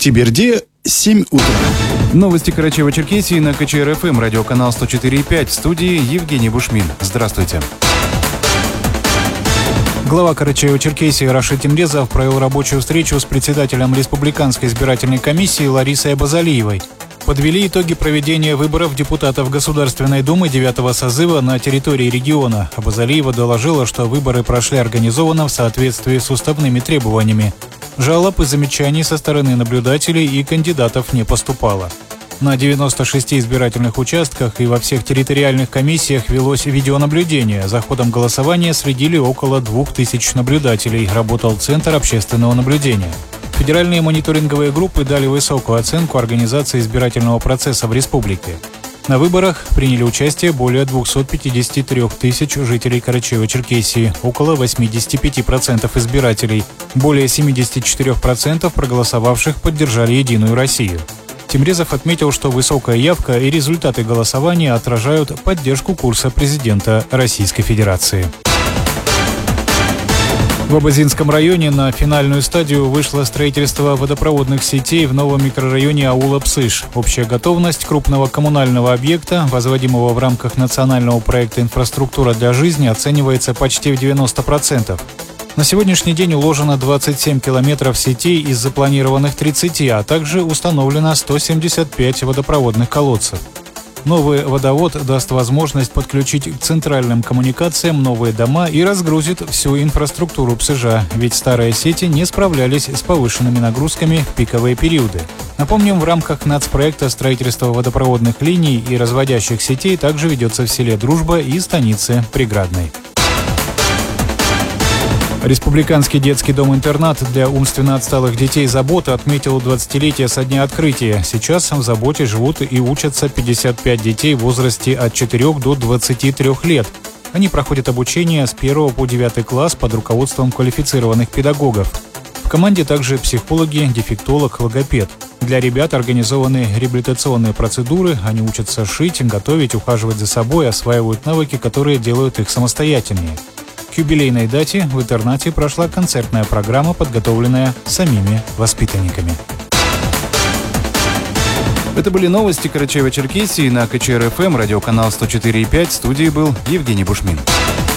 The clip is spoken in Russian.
Октябрьде, 7 утра. Новости Карачаево-Черкесии на КЧР-ФМ, радиоканал 104,5. В студии Евгений Бушмин. Здравствуйте. Глава Карачаево-Черкесии Рашид Темрезов провел рабочую встречу с председателем Республиканской избирательной комиссии Ларисой Абазалиевой. Подвели итоги проведения выборов депутатов Государственной Думы 9-го созыва на территории региона. Абазалиева доложила, что выборы прошли организованно в соответствии с уставными требованиями. Жалоб и замечаний со стороны наблюдателей и кандидатов не поступало. На 96 избирательных участках и во всех территориальных комиссиях велось видеонаблюдение. За ходом голосования следили около 2000 наблюдателей. Работал Центр общественного наблюдения. Федеральные мониторинговые группы дали высокую оценку организации избирательного процесса в республике. На выборах приняли участие более 253 тысяч жителей Карачаево-Черкесии, около 85% избирателей. Более 74% проголосовавших поддержали «Единую Россию». Темрезов отметил, что высокая явка и результаты голосования отражают поддержку курса президента Российской Федерации. В Абазинском районе на финальную стадию вышло строительство водопроводных сетей в новом микрорайоне аула Псыш. Общая готовность крупного коммунального объекта, возводимого в рамках национального проекта «Инфраструктура для жизни», оценивается почти в 90%. На сегодняшний день уложено 27 километров сетей из запланированных 30, а также установлено 175 водопроводных колодцев. Новый водовод даст возможность подключить к центральным коммуникациям новые дома и разгрузит всю инфраструктуру Псыжа, ведь старые сети не справлялись с повышенными нагрузками в пиковые периоды. Напомним, в рамках нацпроекта строительства водопроводных линий и разводящих сетей также ведется в селе Дружба и станице Преградной. Республиканский детский дом-интернат для умственно отсталых детей «Забота» отметил 20-летие со дня открытия. Сейчас в «Заботе» живут и учатся 55 детей в возрасте от 4 до 23 лет. Они проходят обучение с 1 по 9 класс под руководством квалифицированных педагогов. В команде также психологи, дефектолог, логопед. Для ребят организованы реабилитационные процедуры, они учатся шить, готовить, ухаживать за собой, осваивают навыки, которые делают их самостоятельнее. К юбилейной дате в интернате прошла концертная программа, подготовленная самими воспитанниками. Это были новости Карачаево-Черкесии на КЧР-ФМ, радиоканал 104,5. В студии был Евгений Бушмин.